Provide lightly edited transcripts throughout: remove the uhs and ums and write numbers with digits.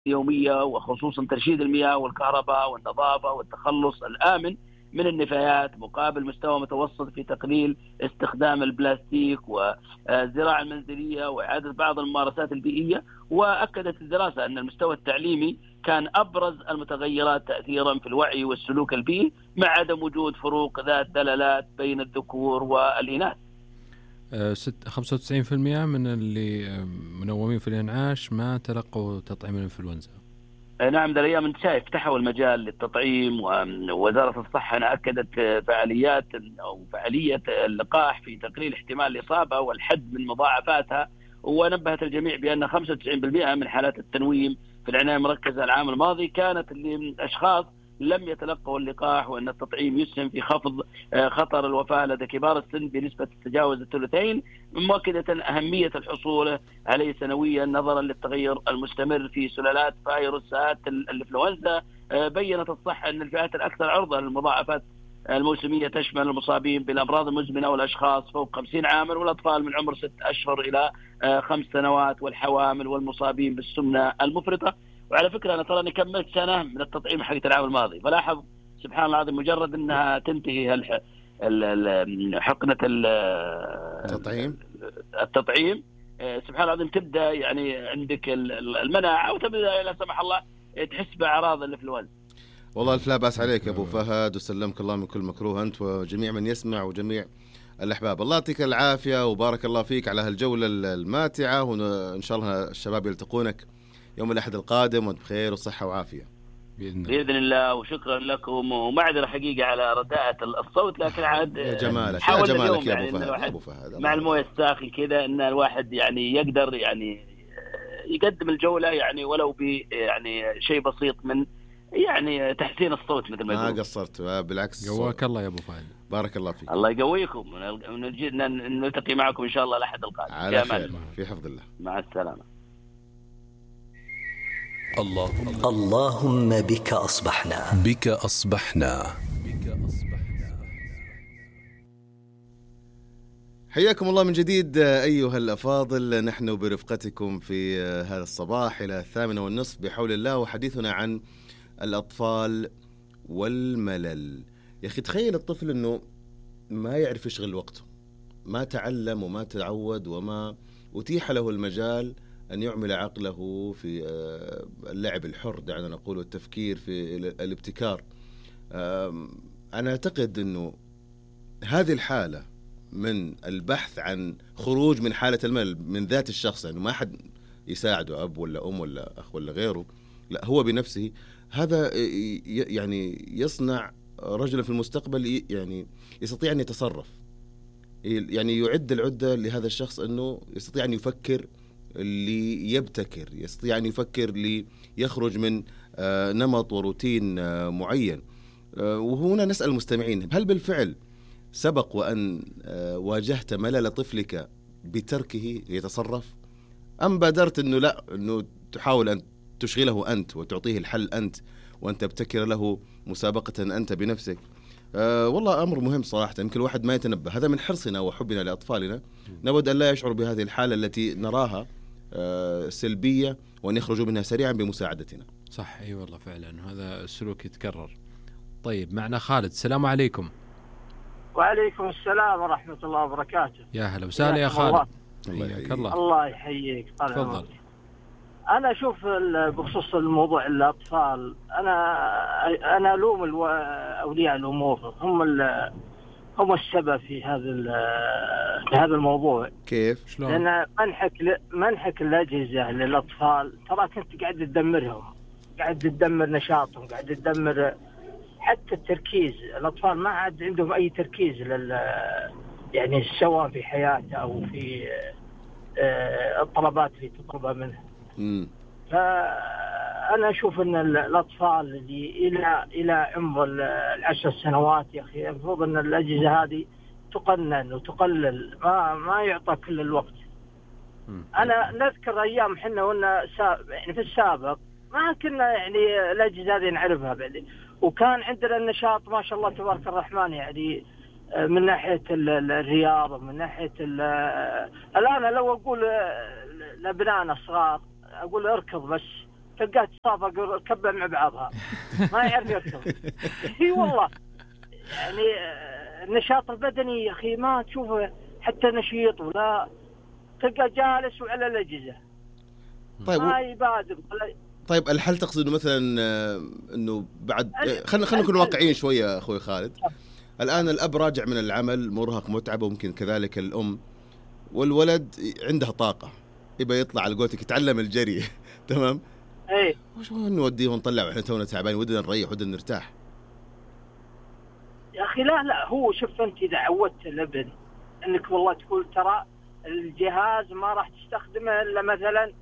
اليومية، وخصوصا ترشيد المياه والكهرباء والنظافة والتخلص الآمن من النفايات مقابل مستوى متوسط في تقليل استخدام البلاستيك والزراعة المنزلية وإعادة بعض الممارسات البيئية. وأكدت الدراسة أن المستوى التعليمي كان أبرز المتغيرات تأثيرا في الوعي والسلوك البيئي، مع عدم وجود فروق ذات دلالات بين الذكور والإناث. 95% من اللي منومين في الإنعاش ما تلقوا تطعيم الإنفلونزا. نعم، ذا الأيام أنت شايف فتحوا المجال للتطعيم، ووزارة الصحة أكدت فعالية اللقاح في تقليل احتمال الإصابة والحد من مضاعفاتها، ونبهت الجميع بأن 95% من حالات التنويم في العناية المركزة العام الماضي كانت لأشخاص لم يتلقوا اللقاح، وأن التطعيم يسهم في خفض خطر الوفاة لدى كبار السن بنسبة تتجاوز الثلثين، مؤكدة أهمية الحصول عليه سنويا نظرا للتغير المستمر في سلالات فيروسات الإنفلونزا. بيّنت الصحة أن الفئات الأكثر عرضة للمضاعفات الموسمية تشمل المصابين بالأمراض المزمنة والأشخاص فوق 50 عاما والأطفال من عمر 6 أشهر إلى 5 سنوات والحوامل والمصابين بالسمنة المفرطة. وعلى فكرة أنا ترى كملت سنة من التطعيم حقت العام الماضي، فلاحظ سبحان الله العظيم مجرد أنها تنتهي حقنة التطعيم سبحان الله العظيم تبدأ يعني عندك المناعة، وتبدأ لا سمح الله تحس بأعراض الإنفلونزا. والله الف لا بأس عليك أبو فهد، وسلمك الله من كل مكروه أنت وجميع من يسمع وجميع الأحباب. الله يعطيك العافية وبارك الله فيك على هالجولة الماتعة، وإن شاء الله الشباب يلتقونك يوم الأحد القادم وأنت بخير وصحة وعافية بإذن الله. وشكرا لكم، ومعذرة حقيقة على رداءة الصوت، لكن عاد يا جمالك يا أبو فهد مع المويه الساخن كذا أن الواحد يعني يقدر يعني يقدم الجولة يعني ولو يعني شيء بسيط من يعني تحسين الصوت مثل ما يقولون. ما قصرت بالعكس. قواك الله يا أبو فهد. بارك الله فيك. الله يقويكم، نلتقي معكم إن شاء الله الأحد القادم على خير في حفظ الله. مع السلامة. اللهم بك أصبحنا. حياكم الله من جديد أيها الأفاضل، نحن برفقتكم في هذا الصباح إلى 8:30 بحول الله، وحديثنا عن الأطفال والملل. يا أخي تخيل الطفل أنه ما يعرف يشغل وقته، ما تعلم وما تعود وما أتيح له المجال أن يعمل عقله في اللعب الحر دعنا نقول، والتفكير في الابتكار. أنا أعتقد أنه هذه الحالة من البحث عن خروج من حالة الملل من ذات الشخص، يعني ما حد يساعده أب ولا أم ولا أخ ولا غيره، لا هو بنفسه، هذا يعني يصنع رجلا في المستقبل يعني يستطيع أن يتصرف، يعني يعد العدة لهذا الشخص أنه يستطيع أن يفكر ليبتكر، يستطيع أن يفكر ليخرج من نمط وروتين معين. وهنا نسأل المستمعين، هل بالفعل سبق وأن واجهت ملل طفلك بتركه يتصرف، أم بادرت أنه لا، أنه تحاول أن تشغله أنت وتعطيه الحل أنت وأن تبتكر له مسابقة أنت بنفسك؟ والله أمر مهم صراحة، يمكن الواحد ما يتنبه. هذا من حرصنا وحبنا لأطفالنا، نود أن لا يشعر بهذه الحالة التي نراها سلبية، وأن يخرجوا منها سريعا بمساعدتنا. صح، أي والله فعلا هذا السلوك يتكرر. طيب معنا خالد، السلام عليكم. وعليكم السلام ورحمة الله وبركاته. يا هلا وسهلا يا خالد. الله يحييك. تفضل. أنا أشوف بخصوص الموضوع الأطفال، أنا ألوم أولياء الأمور، هم السبب في هذا الموضوع. كيف؟ شلون؟ لأن منحك الأجهزة للأطفال ترى كنت قاعد تدمرهم، قاعد تدمر نشاطهم، قاعد تدمر حتى التركيز. الأطفال ما عاد عندهم أي تركيز يعني سواء في حياته أو في الطلبات اللي تطلبها منه. فأنا أشوف أن الأطفال اللي إلى عمر 10 سنوات يا أخي المفروض أن الأجهزة هذه تقنن وتقلل، ما يعطى كل الوقت. أنا نذكر أيام حنا وإن يعني في السابق ما كنا يعني الأجهزة هذه نعرفها بعدين، وكان عندنا النشاط ما شاء الله تبارك الرحمن، يعني من ناحية الرياضة، من ناحية الآن لو أقول لأبنائنا الصغار أقول اركض بس تلقاه تصافق الكبة مع بعضها ما يعرف يكتب. اي والله يعني النشاط البدني يا اخي ما تشوفه حتى نشيط، ولا تلقى جالس وعلى الأجهزة طيب ما يبادر. طيب الحل تقصد انه مثلا انه بعد خلينا نكون واقعيين شويه اخوي خالد. الان الاب راجع من العمل مرهق متعب، وممكن كذلك الام، والولد عنده طاقه يبى يطلع على قولتك يتعلم الجري تمام. ايه وش نوديه ونطلع واحنا تونا تعبانين ودنا نريح ودنا نرتاح يا اخي. لا هو شوف انت اذا عودت الابن انك والله تقول ترى الجهاز ما راح تستخدمه الا مثلا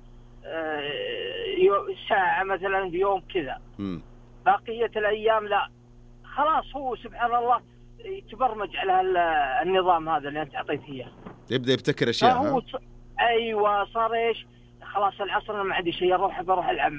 ساعة مثلا في يوم كذا، بقية الأيام لا، خلاص هو سبحان الله يتبرمج على النظام هذا اللي أنت أعطيته إياه، يبدأ يبتكر أشياء. أيوة صار إيش خلاص العصر أنا ما عندي شيء بروح ألعب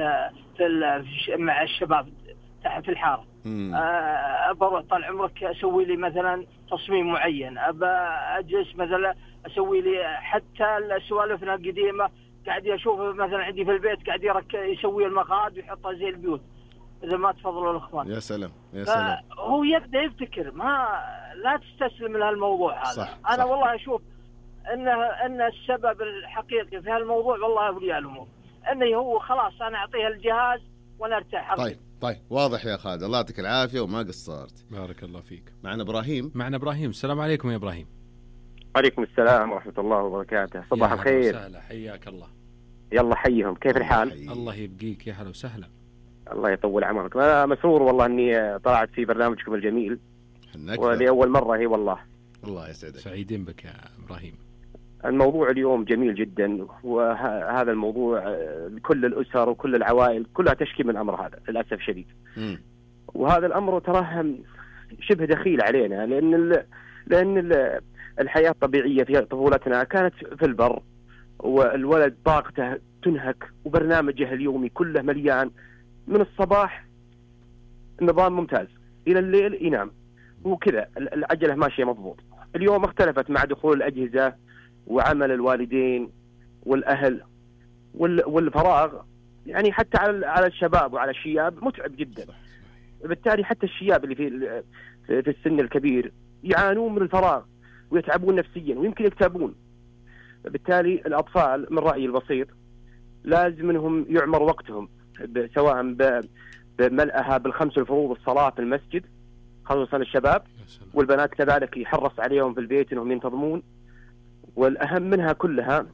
مع الشباب تحت في الحارة، بروح طال عمرك أسوي لي مثلا تصميم معين، أجلس مثلا أسوي لي حتى السوالفنا القديمة قاعد أشوف مثلا عندي في البيت قاعد يسوي المقعد ويحطها زي البيوت إذا ما تفضلوا الأخوان. يا سلام يا سلام. هو يبدأ يبتكر، ما لا تستسلم لهالموضوع هذا. صح أنا صح. والله أشوف أن السبب الحقيقي في هالموضوع والله أولياء الأمور، أنه هو خلاص أنا أعطيه الجهاز وأنا أرتاح. طيب واضح يا خالد، الله يعطيك العافية وما قصرت. بارك الله فيك. معنا إبراهيم. السلام عليكم يا إبراهيم. عليكم السلام ورحمة الله وبركاته. صباح الخير. سهلا حياك الله. يلا حيهم، كيف الحال؟ الله يبقيك، يا هلا وسهلا. الله يطول عمرك. أنا مسرور والله أني طلعت في برنامجكم الجميل ولأول مرة. هي والله الله يسعدك. سعيدين بك يا إبراهيم. الموضوع اليوم جميل جدا، وهذا الموضوع كل الأسر وكل العوائل كلها تشكي من الأمر هذا للأسف الشديد. وهذا الأمر تراه شبه دخيل علينا، لأن الحياة الطبيعية في طفولتنا كانت في البر، والولد طاقته تنهك، وبرنامجه اليومي كله مليان من الصباح نظام ممتاز إلى الليل ينام، وكذا العجلة ماشية مضبوط. اليوم اختلفت مع دخول الأجهزة وعمل الوالدين والأهل والفراغ، يعني حتى على الشباب وعلى الشياب متعب جدا. بالتالي حتى الشياب اللي في السن الكبير يعانون من الفراغ ويتعبون نفسيا ويمكن يكتئبون. بالتالي الأطفال من رأيي البسيط لازم انهم يعمر وقتهم سواء بملئها بالخمس الفروض الصلاة في المسجد، خصوصا الشباب، والبنات كذلك يحرص عليهم في البيت انهم ينتظمون. والأهم منها كلها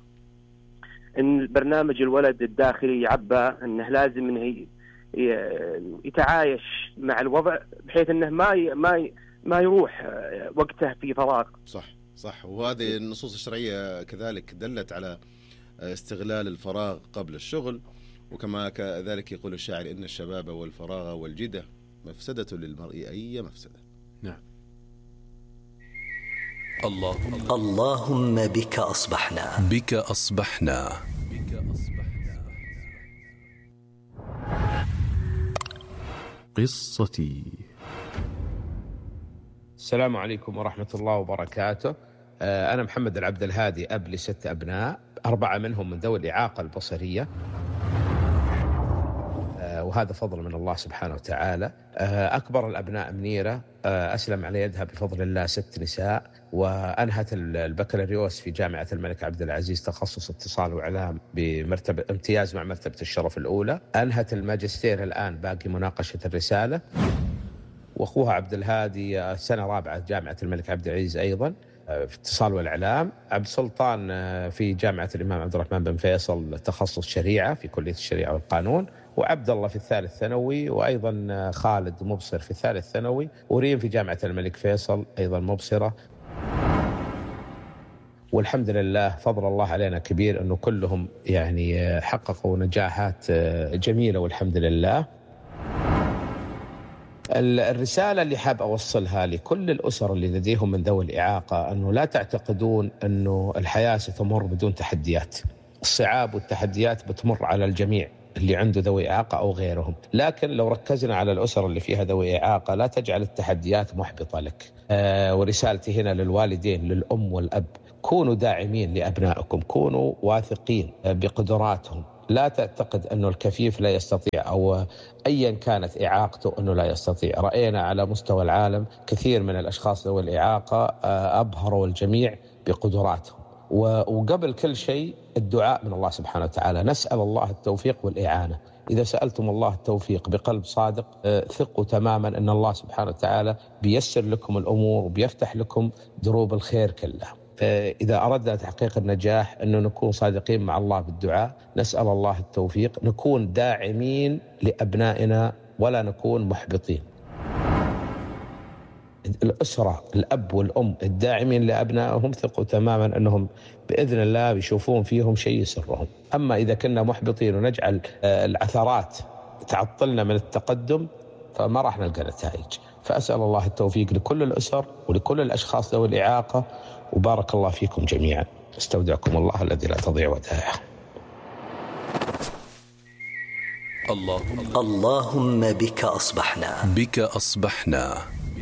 ان برنامج الولد الداخلي يعبى انه لازم انه يتعايش مع الوضع بحيث انه ما يروح وقته في فراغ. صح. وهذه النصوص الشرعية كذلك دلت على استغلال الفراغ قبل الشغل، وكما كذلك يقول الشاعر إن الشباب والفراغ والجدة مفسدة للمرء أي مفسدة. نعم. اللهم بك أصبحنا قصتي. السلام عليكم ورحمة الله وبركاته. أنا محمد العبد الهادي، أب ل6 أبناء، 4 منهم من ذوي الإعاقة البصرية، وهذا فضل من الله سبحانه وتعالى. أكبر الأبناء منيرة أسلم على يدها بفضل الله 6 نساء، وأنهت البكالوريوس في جامعة الملك عبد العزيز تخصص اتصال وإعلام بمرتبة امتياز مع مرتبة الشرف الأولى. أنهت الماجستير الآن باقي مناقشة الرسالة. وأخوها عبد الهادي سنة رابعة جامعة الملك عبد العزيز أيضا في اتصال والإعلام. عبد السلطان في جامعة الإمام عبد الرحمن بن فيصل تخصص شريعة في كلية الشريعة والقانون. وعبد الله في الثالث ثانوي، وأيضا خالد مبصر في الثالث ثانوي، وريم في جامعة الملك فيصل أيضا مبصرة. والحمد لله فضل الله علينا كبير أنه كلهم يعني حققوا نجاحات جميلة والحمد لله. الرسالة اللي حاب أوصلها لكل الأسر اللي لديهم من ذوي الإعاقة أنه لا تعتقدون أنه الحياة ستمر بدون تحديات. الصعاب والتحديات بتمر على الجميع اللي عنده ذوي إعاقة أو غيرهم، لكن لو ركزنا على الأسر اللي فيها ذوي إعاقة لا تجعل التحديات محبطة لك. ورسالتي هنا للوالدين للأم والأب، كونوا داعمين لأبنائكم، كونوا واثقين بقدراتهم، لا تعتقد أنه الكفيف لا يستطيع أو أيا كانت إعاقته أنه لا يستطيع. رأينا على مستوى العالم كثير من الأشخاص ذوي الإعاقة أبهروا الجميع بقدراتهم. وقبل كل شيء الدعاء من الله سبحانه وتعالى، نسأل الله التوفيق والإعانة. إذا سألتم الله التوفيق بقلب صادق ثقوا تماما أن الله سبحانه وتعالى بيسر لكم الأمور وبيفتح لكم دروب الخير كلها. إذا أردنا تحقيق النجاح أنه نكون صادقين مع الله بالدعاء، نسأل الله التوفيق، نكون داعمين لأبنائنا ولا نكون محبطين. الأسرة الأب والأم الداعمين لأبنائهم ثقوا تماما أنهم بإذن الله بيشوفون فيهم شيء يسرهم. أما إذا كنا محبطين ونجعل العثرات تعطلنا من التقدم فما راح نلقى نتائج. فأسأل الله التوفيق لكل الأسر ولكل الأشخاص ذوي الإعاقة، وبارك الله فيكم جميعا. استودعكم الله الذي لا تضيع ودائعه. اللهم بك أصبحنا. بك أصبحنا.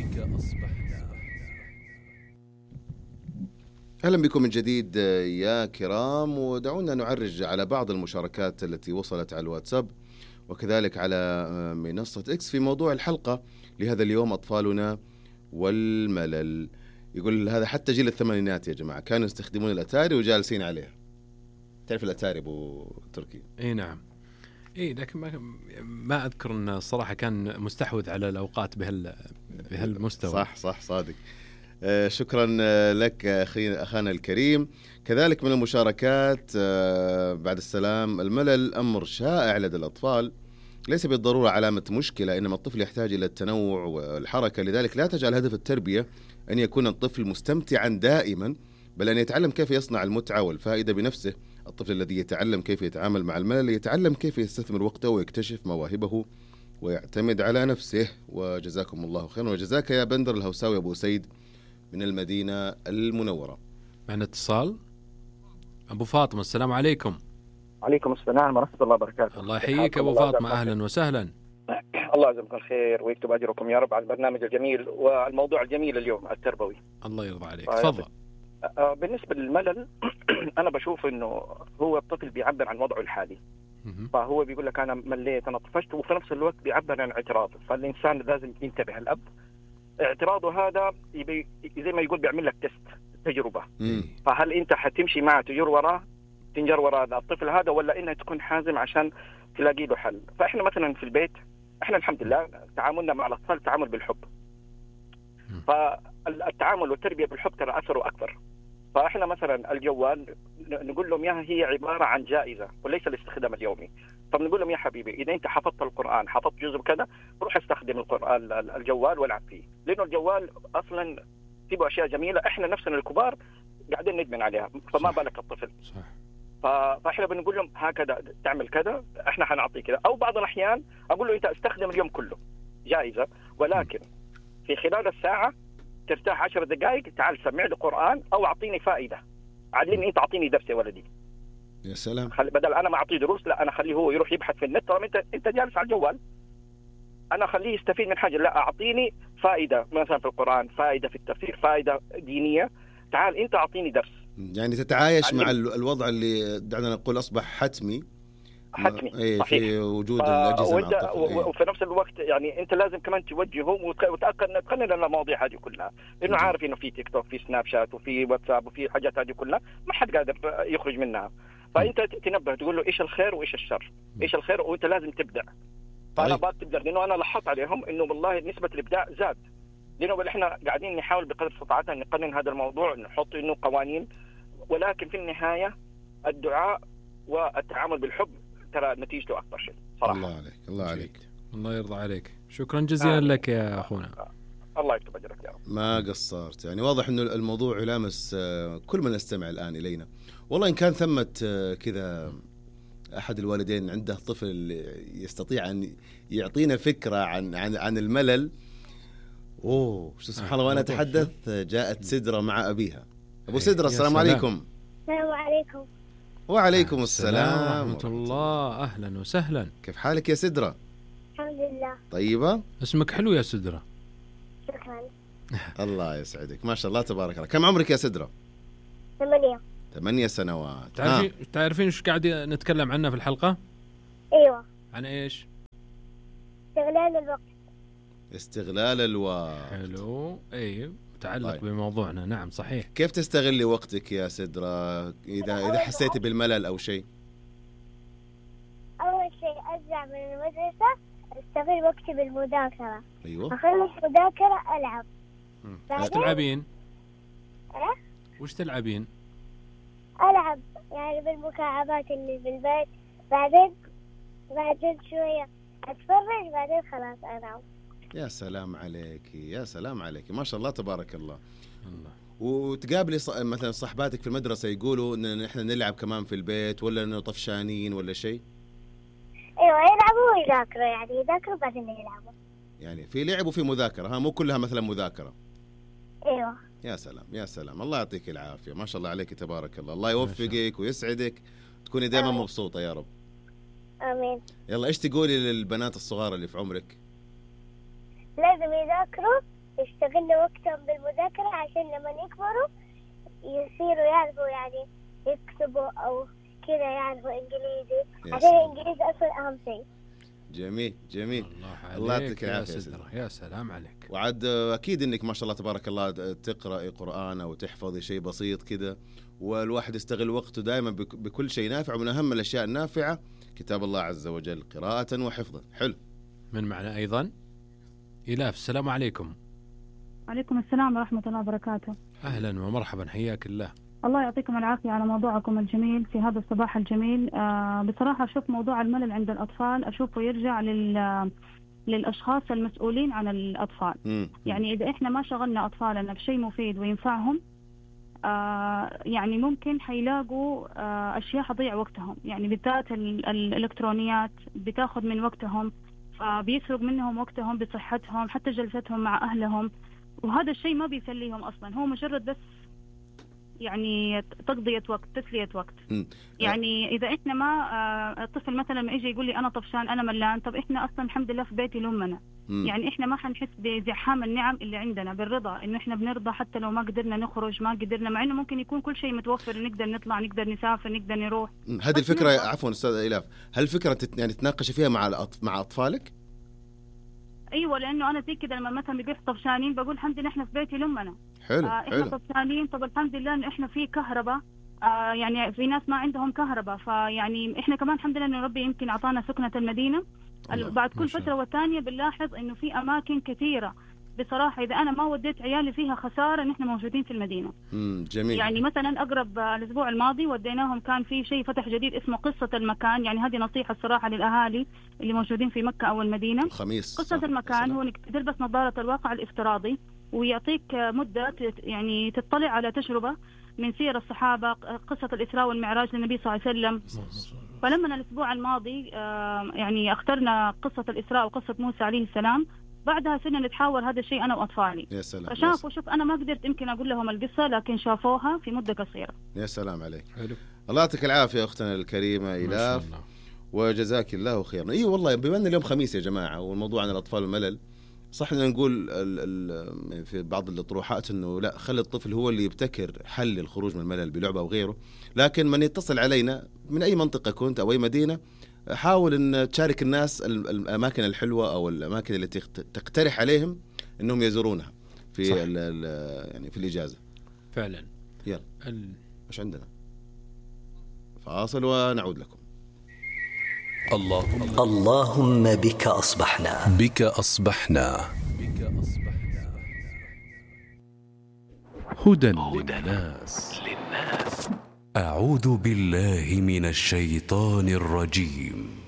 أهلا بكم من جديد يا كرام، ودعونا نعرج على بعض المشاركات التي وصلت على الواتساب وكذلك على منصة إكس في موضوع الحلقة لهذا اليوم، أطفالنا والملل. يقول هذا حتى جيل الثمانينات يا جماعة كانوا يستخدمون الأتاري وجالسين عليها. تعرف الأتاري أبو تركي؟ إيه نعم، إيه لكن ما أذكر أن الصراحة كان مستحوذ على الأوقات بهالمستوى. صح صادق. شكرا لك أخانا الكريم. كذلك من المشاركات بعد السلام، الملل أمر شائع لدى الأطفال، ليس بالضرورة علامة مشكلة، إنما الطفل يحتاج إلى التنوع والحركة، لذلك لا تجعل هدف التربية أن يكون الطفل مستمتعا دائما، بل أن يتعلم كيف يصنع المتعة والفائدة بنفسه. الطفل الذي يتعلم كيف يتعامل مع الملل يتعلم كيف يستثمر وقته ويكتشف مواهبه ويعتمد على نفسه. وجزاكم الله خيرا، وجزاك يا بندر الهوساوي أبو سيد من المدينة المنورة. معنا اتصال. أبو فاطمة، السلام عليكم. عليكم السلام ورحمة الله وبركاته. الله يحييك أبو فاطمة، أهلا وسهلا. الله يجزاكم الخير ويكتب أجركم يا رب على البرنامج الجميل والموضوع الجميل اليوم التربوي. الله يرضى عليك، تفضل. بالنسبة للملل أنا بشوف إنه هو الطفل بيعبر عن وضعه الحالي، فهو بيقول لك أنا مليت أنا طفشت، وفي نفس الوقت بيعبر عن اعتراض. فالإنسان لازم ينتبه، الأب اعتراضه هذا زي ما يقول بيعمل لك تجربة. فهل أنت حتمشي معه تنجر وراء الطفل هذا، ولا إنها تكون حازم عشان تلاقي له حل؟ فإحنا مثلا في البيت إحنا الحمد لله تعاملنا مع الأطفال تعامل بالحب، فالتعامل والتربية بالحب ترى أثره أكثر. فإحنا مثلا الجوال نقول لهم إياها هي عبارة عن جائزة وليس الاستخدام اليومي. فبنقول لهم يا حبيبي إذا أنت حفظت القرآن، حفظت جزء كذا، روح استخدم القرآن الجوال والعب فيه، لأنه الجوال أصلا فيه أشياء جميلة إحنا نفسنا الكبار قاعدين ندمن عليها، فما بالك الطفل. صح. فإحنا بنقول لهم هكذا تعمل كذا، إحنا حنعطيك كذا. أو بعض الأحيان أقول له أنت استخدم اليوم كله جائزة، ولكن في خلال الساعة ترتاح 10 دقائق، تعال سمع لي قرآن أو أعطيني فائدة، علمني أنت أعطيني درس يا ولدي. يا سلام. بدل أنا ما أعطيه دروس، لا أنا خليه هو يروح يبحث في النت. طالما أنت جالس على الجوال، أنا خليه يستفيد من حاجة، لا أعطيني فائدة مثلا في القرآن، فائدة في التفسير، فائدة دينية، تعال أنت أعطيني درس. يعني تتعايش مع الوضع اللي دعنا نقول أصبح حتمي صحيح في وجود الأجهزة مع الطفل. وفي نفس الوقت يعني أنت لازم كمان توجههم وتقنن المواضيع هذه كلها، لأنه عارف إنه في تيك توك، في سناب شات، وفي واتساب، وفي حاجات هذه كلها ما حد قادر يخرج منها. فأنت تنبه تقول له إيش الخير وإيش الشر، إيش الخير، وأنت لازم تبدع. فأنا بتبدأ لأنه أنا لاحظت عليهم إنه والله نسبة الإبداع زاد، لأنه إحنا قاعدين نحاول بقدر استطاعتنا نقنن هذا الموضوع، نحط إنه قوانين، ولكن في النهاية الدعاء والتعامل بالحب ترى نتيجته أكبر شيء صراحة. الله عليك، الله عليك، الله يرضى عليك. شكرا جزيلا لك يا أخونا. الله يكتب أجرك يا رب. ما قصرت. يعني واضح إنه الموضوع يلامس كل من يستمع الآن إلينا. والله إن كان ثمة كذا أحد الوالدين عنده طفل يستطيع أن يعطينا فكرة عن الملل. سبحان الله. وأنا أتحدث جاءت سدرة مع أبيها. أبو سدرة، السلام عليكم. السلام عليكم. وعليكم السلام ورحمة الله، أهلا وسهلا. كيف حالك يا سدرة؟ الحمد لله. طيبة؟ اسمك حلو يا سدرة. شكرا. الله يسعدك، ما شاء الله تبارك الله. كم عمرك يا سدرة؟ 8. 8 سنوات. تعرفين ايش قاعد نتكلم عنه في الحلقة؟ ايوه. عن ايش؟ استغلال الوقت. استغلال الوقت. حلو. اي متعلق بموضوعنا. نعم صحيح. كيف تستغلي وقتك يا سدرة إذا حسيتي بالملل أو شيء؟ أول شيء أرجع من المدرسة أستغل وقتي بالمذاكرة. أيوة. أخلص مذاكرة ألعب. وش تلعبين؟ أه؟ وش تلعبين؟ ألعب يعني بالمكعبات اللي بالبيت. بعدين شوية أتفرج بعدين خلاص أنام. يا سلام عليك يا سلام عليك ما شاء الله تبارك الله. وتقابلي مثلا صحباتك في المدرسة يقولوا إن إحنا نلعب كمان في البيت ولا إنه طفشانين ولا شيء؟ أيوة يلعبوا ويذاكروا يعني يذاكروا بعدين يلعبوا. يعني في لعب وفي مذاكرة مو كلها مثلا مذاكرة. أيوة. يا سلام يا سلام الله يعطيك العافية ما شاء الله عليك تبارك الله. الله يوفقك ويسعدك تكوني دائما مبسوطة يا رب. آمين. يلا إيش تقولي للبنات الصغار اللي في عمرك؟ لازم يذاكروا يستغلوا وقتهم بالمذاكرة عشان لما يكبروا يصيروا يعرفوا يعني يكتبوا أو كذا يعرفوا إنجليزي عشان الإنجليزي أصلا أهم شيء. جميل جميل. الله يعطيك العافية يا سلام عليك. وعد أكيد إنك ما شاء الله تبارك الله تقرأي قرآن أو تحفظي شيء بسيط كذا والواحد يستغل وقته دائما بكل شيء نافع. ومن أهم الأشياء النافعة كتاب الله عز وجل قراءة وحفظا. حلو. من معنا أيضا إلاف. السلام عليكم. عليكم السلام ورحمة الله وبركاته. أهلا ومرحبا حياك الله. الله يعطيكم العافية على موضوعكم الجميل في هذا الصباح الجميل. بصراحة أشوف موضوع الملل عند الأطفال أشوفه يرجع للأشخاص المسؤولين عن الأطفال. يعني إذا إحنا ما شغلنا أطفالنا بشيء مفيد وينفعهم يعني ممكن حيلاقوا أشياء حضيع وقتهم. يعني بالذات الإلكترونيات بتاخذ من وقتهم فبيسرق منهم وقتهم بصحتهم حتى جلستهم مع أهلهم وهذا الشيء ما بيسليهم أصلا. هو مجرد بس يعني تقضية وقت تسلية وقت. يعني إذا إحنا ما الطفل مثلا ما يجي يقول لي أنا طفشان أنا ملان طب إحنا أصلا الحمد لله في بيتي لأمنا. يعني إحنا ما حنحس بزحام النعم اللي عندنا بالرضا إنه إحنا بنرضى حتى لو ما قدرنا نخرج ما قدرنا مع إنه ممكن يكون كل شيء متوفر نقدر نطلع نقدر نسافر نقدر نروح. هذه الفكرة عفوا أستاذ إلاف هل الفكرة يعني تناقشي فيها مع أطفالك؟ ايوه لانه انا زي كده لما مثلا بيقول طفشانين بقول الحمد لله احنا في بيتي لامنا. حلو. احنا طفشانين طب الحمد لله انه احنا في كهرباء. يعني في ناس ما عندهم كهرباء فيعني احنا كمان الحمد لله انه ربي يمكن اعطانا سكنة المدينة. بعد كل فترة والثانية بنلاحظ انه في اماكن كثيرة بصراحة إذا أنا ما وديت عيالي فيها خسارة إن إحنا موجودين في المدينة. جميل. يعني مثلا أقرب الأسبوع الماضي وديناهم كان في شيء فتح جديد اسمه قصة المكان. يعني هذه نصيحة الصراحة للأهالي اللي موجودين في مكة أو المدينة. الخميس. قصة المكان هو إنك تلبس نظارة الواقع الافتراضي ويعطيك مدة يعني تطلع على تجربة من سير الصحابة قصة الإسراء والمعراج للنبي صلى الله عليه وسلم. فلما الأسبوع الماضي يعني اخترنا قصة الإسراء وقصة موسى عليه السلام بعدها صرنا نتحاور هذا الشيء أنا وأطفالي. يا سلام. فشافوا شوف أنا ما قدرت يمكن أقول لهم القصة لكن شافوها في مدة قصيرة. يا سلام عليك. حلو. الله يعطيك العافية أختنا الكريمة إلاف وجزاك الله خيرا. إيه والله بما أن اليوم خميس يا جماعة والموضوع عن الأطفال والملل صح إننا نقول في بعض الأطروحات إنه لا خلي الطفل هو اللي يبتكر حل الخروج من الملل بلعبة أو غيره. لكن من يتصل علينا من أي منطقة كنت أو أي مدينة حاول أن تشارك الناس الأماكن الحلوة أو الأماكن التي تقترح عليهم أنهم يزورونها في يعني في الإجازة. فعلا. يلا مش عندنا فاصل ونعود لكم. اللهم بك أصبحنا بك أصبحنا هدى للناس. أعوذ بالله من الشيطان الرجيم.